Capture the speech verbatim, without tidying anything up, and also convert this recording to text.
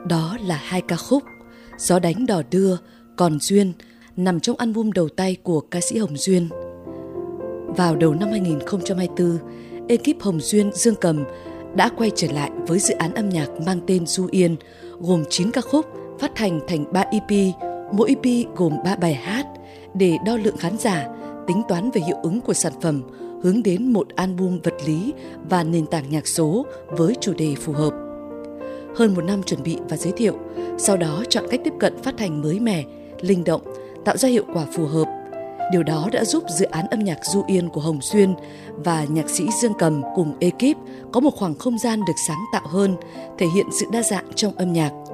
Đó là hai ca khúc Gió đánh đò đưa, Còn duyên nằm trong album đầu tay của ca sĩ Hồng Duyên. Vào đầu năm hai nghìn không trăm hai mươi tư, ekip Hồng Duyên Dương Cầm đã quay trở lại với dự án âm nhạc mang tên Du Yên, gồm chín ca khúc phát hành thành ba e pê, mỗi e pê gồm ba bài hát để đo lượng khán giả, tính toán về hiệu ứng của sản phẩm, hướng đến một album vật lý và nền tảng nhạc số với chủ đề phù hợp. Hơn một năm chuẩn bị và giới thiệu, sau đó chọn cách tiếp cận phát hành mới mẻ, linh động, tạo ra hiệu quả phù hợp. Điều đó đã giúp dự án âm nhạc Du Yên của Hồng Duyên và nhạc sĩ Dương Cầm cùng ekip có một khoảng không gian được sáng tạo hơn, thể hiện sự đa dạng trong âm nhạc.